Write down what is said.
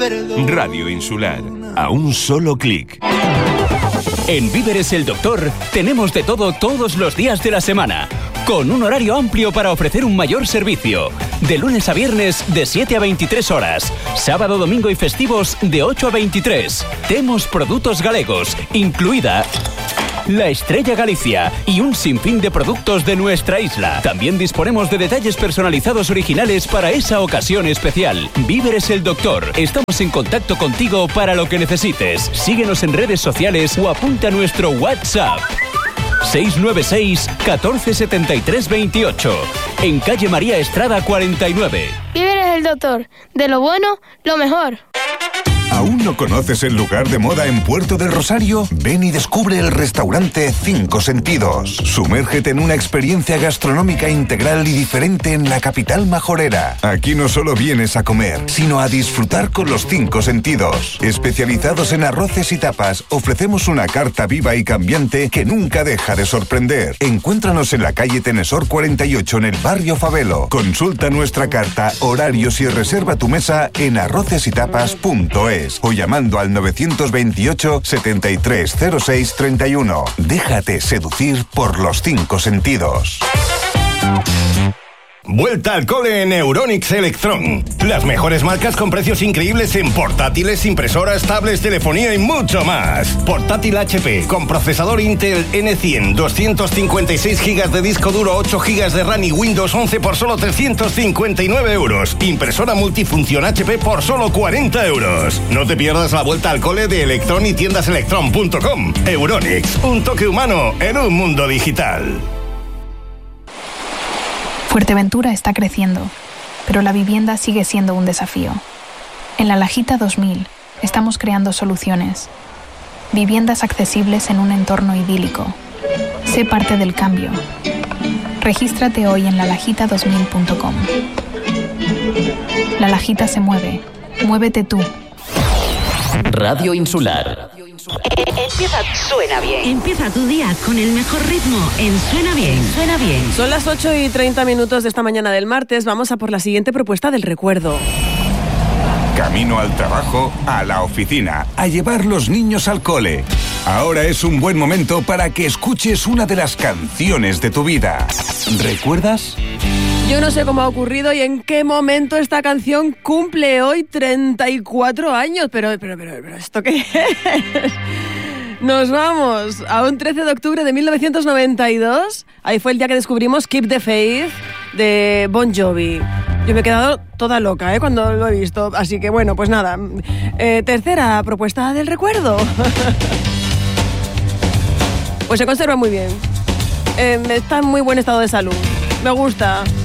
Radio Insular, a un solo clic. En Víveres El Doctor tenemos de todo todos los días de la semana, con un horario amplio para ofrecer un mayor servicio. De lunes a viernes de 7 a 23 horas, sábado, domingo y festivos de 8 a 23. Temos productos galegos, incluida la Estrella Galicia y un sinfín de productos de nuestra isla. También disponemos de detalles personalizados originales para esa ocasión especial. Víveres El Doctor. Estamos en contacto contigo para lo que necesites. Síguenos en redes sociales o apunta a nuestro WhatsApp. 696 14 73 28. En calle María Estrada 49. Víveres El Doctor. De lo bueno, lo mejor. ¿Aún no conoces el lugar de moda en Puerto del Rosario? Ven y descubre el restaurante Cinco Sentidos. Sumérgete en una experiencia gastronómica integral y diferente en la capital majorera. Aquí no solo vienes a comer, sino a disfrutar con los cinco sentidos. Especializados en arroces y tapas, ofrecemos una carta viva y cambiante que nunca deja de sorprender. Encuéntranos en la calle Tenesor 48 en el barrio Fabelo. Consulta nuestra carta, horarios y reserva tu mesa en arrocesytapas.es. O llamando al 928 7306 31. Déjate seducir por los cinco sentidos. Vuelta al cole en Euronics Electron. Las mejores marcas con precios increíbles en portátiles, impresoras, tablets, telefonía y mucho más. Portátil HP con procesador Intel N100, 256 GB de disco duro, 8 GB de RAM y Windows 11 por solo 359 euros. Impresora multifunción HP por solo 40 euros. No te pierdas la vuelta al cole de Electron y tiendaselectron.com. Euronics, un toque humano en un mundo digital. Fuerteventura está creciendo, pero la vivienda sigue siendo un desafío. En La Lajita 2000 estamos creando soluciones. Viviendas accesibles en un entorno idílico. Sé parte del cambio. Regístrate hoy en lalajita2000.com. La Lajita se mueve. Muévete tú. Radio Insular. Suena bien. Empieza tu día con el mejor ritmo en Suena Bien. Suena Bien. Son las 8:30 de esta mañana del martes. Vamos a por la siguiente propuesta del recuerdo. Camino al trabajo, a la oficina, a llevar los niños al cole. Ahora es un buen momento para que escuches una de las canciones de tu vida. ¿Recuerdas? Yo no sé cómo ha ocurrido y en qué momento esta canción cumple hoy 34 años. Pero ¿esto qué es? Nos vamos a un 13 de octubre de 1992. Ahí fue el día que descubrimos Keep the Faith de Bon Jovi. Yo me he quedado toda loca cuando lo he visto. Así que bueno, pues nada. Tercera propuesta del recuerdo. Pues se conserva muy bien. Está en muy buen estado de salud. Me gusta.